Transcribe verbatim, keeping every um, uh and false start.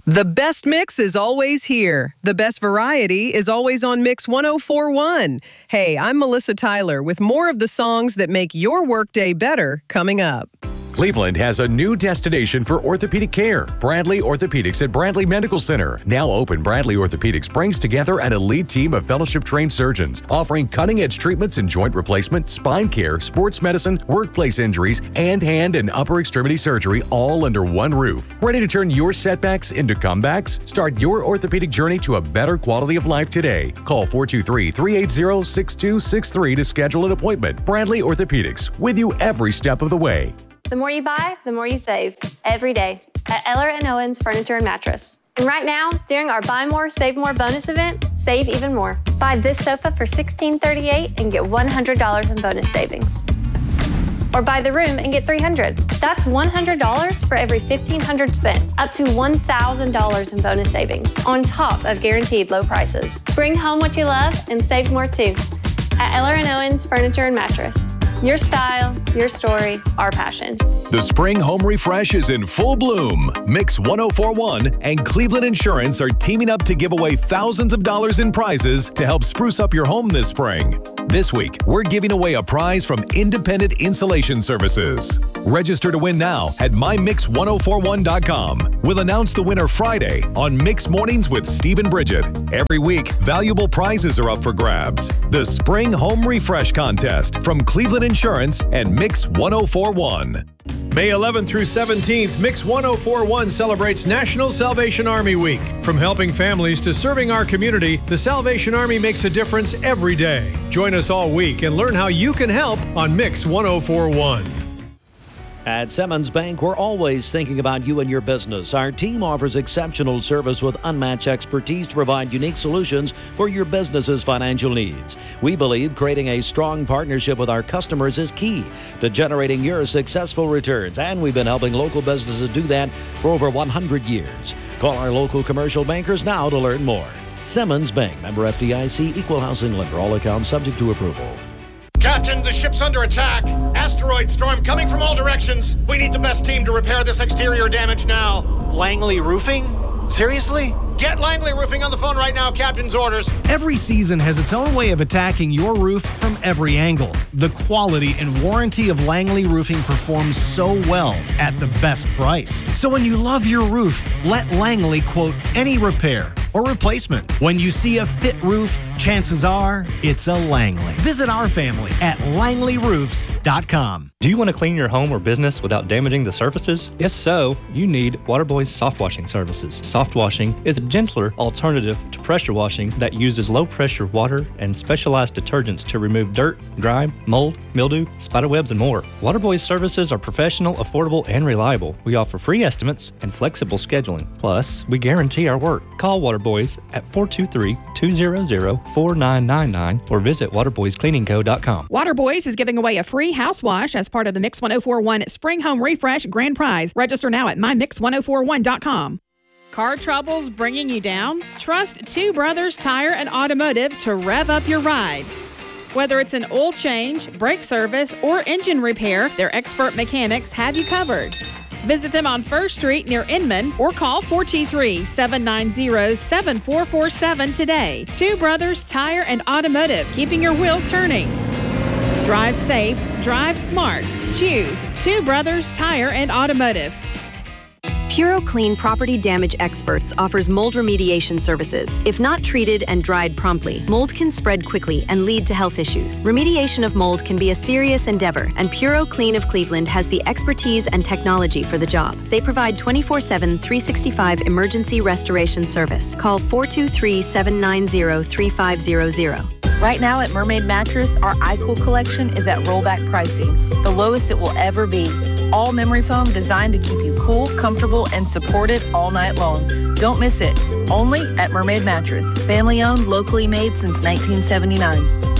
The best mix is always here. The best variety is always on Mix one oh four point one. Hey, I'm Melissa Tyler with more of the songs that make your workday better coming up. Cleveland has a new destination for orthopedic care. Bradley Orthopedics at Bradley Medical Center. Now open, Bradley Orthopedics brings together an elite team of fellowship-trained surgeons offering cutting-edge treatments in joint replacement, spine care, sports medicine, workplace injuries, and hand and upper extremity surgery all under one roof. Ready to turn your setbacks into comebacks? Start your orthopedic journey to a better quality of life today. Call four two three, three eight zero, six two six three to schedule an appointment. Bradley Orthopedics, with you every step of the way. The more you buy, the more you save. Every day at Eller and Owens Furniture and Mattress. And right now, during our Buy More, Save More bonus event, save even more. Buy this sofa for sixteen thirty-eight and get one hundred dollars in bonus savings. Or buy the room and get three hundred dollars. That's one hundred dollars for every fifteen hundred dollars spent. Up to one thousand dollars in bonus savings on top of guaranteed low prices. Bring home what you love and save more too. At Eller and Owens Furniture and Mattress. Your style, your story, our passion. The spring home refresh is in full bloom. Mix one oh four point one and Cleveland Insurance are teaming up to give away thousands of dollars in prizes to help spruce up your home this spring. This week, we're giving away a prize from Independent Insulation Services. Register to win now at my mix one oh four point one dot com. We'll announce the winner Friday on Mix Mornings with Steve and Bridget. Every week, valuable prizes are up for grabs. The Spring Home Refresh Contest from Cleveland Insurance and Mix one oh four point one. May eleventh through seventeenth, Mix one oh four point one celebrates National Salvation Army Week. From helping families to serving our community, the Salvation Army makes a difference every day. Join us all week and learn how you can help on Mix one oh four point one. At Simmons Bank, we're always thinking about you and your business. Our team offers exceptional service with unmatched expertise to provide unique solutions for your business's financial needs. We believe creating a strong partnership with our customers is key to generating your successful returns, and we've been helping local businesses do that for over one hundred years. Call our local commercial bankers now to learn more. Simmons Bank, member F D I C, equal housing lender, all accounts subject to approval. Captain, the ship's under attack. Asteroid storm coming from all directions. We need the best team to repair this exterior damage now. Langley Roofing? Seriously? Get Langley Roofing on the phone right now, Captain's orders. Every season has its own way of attacking your roof from every angle. The quality and warranty of Langley Roofing performs so well at the best price. So when you love your roof, let Langley quote any repair or replacement. When you see a fit roof, chances are it's a Langley. Visit our family at langley roofs dot com. Do you want to clean your home or business without damaging the surfaces? If so, you need Waterboy's soft washing services. Soft washing is a gentler alternative to pressure washing that uses low-pressure water and specialized detergents to remove dirt, grime, mold, mildew, spiderwebs, and more. Waterboy's services are professional, affordable, and reliable. We offer free estimates and flexible scheduling. Plus, we guarantee our work. Call Waterboys at four two three, two zero zero, four nine nine nine or visit waterboys cleaning co dot com. Waterboys is giving away a free house wash as part of the Mix one oh four point one Spring Home Refresh Grand Prize. Register now at my mix one oh four one dot com. Car troubles bringing you down? Trust Two Brothers Tire and Automotive to rev up your ride. Whether it's an oil change, brake service, or engine repair, their expert mechanics have you covered. Visit them on First Street near Inman or call four two three, seven nine zero, seven four four seven today. Two Brothers Tire and Automotive, keeping your wheels turning. Drive safe, drive smart. Choose Two Brothers Tire and Automotive. PuroClean Property Damage Experts offers mold remediation services. If not treated and dried promptly, mold can spread quickly and lead to health issues. Remediation of mold can be a serious endeavor, and PuroClean of Cleveland has the expertise and technology for the job. They provide twenty-four seven, three sixty-five emergency restoration service. Call four two three, seven nine zero, three five zero zero. Right now at Mermaid Mattress, our iCool collection is at rollback pricing, the lowest it will ever be. All memory foam designed to keep you cool, comfortable, and supported all night long. Don't miss it. Only at Mermaid Mattress. Family owned, locally made since nineteen seventy-nine.